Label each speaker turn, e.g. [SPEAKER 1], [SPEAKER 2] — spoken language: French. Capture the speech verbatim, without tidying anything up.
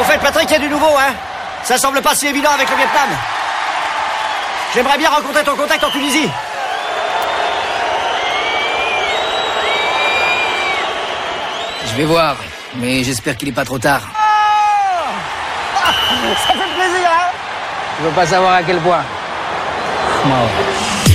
[SPEAKER 1] fait, Patrick, il y a du nouveau, hein. Ça semble pas si évident avec le Vietnam. J'aimerais bien rencontrer ton contact en Tunisie.
[SPEAKER 2] Je vais voir, mais j'espère qu'il est pas trop tard.
[SPEAKER 1] Oh ça fait plaisir, hein.
[SPEAKER 2] Tu veux pas savoir à quel point. Non.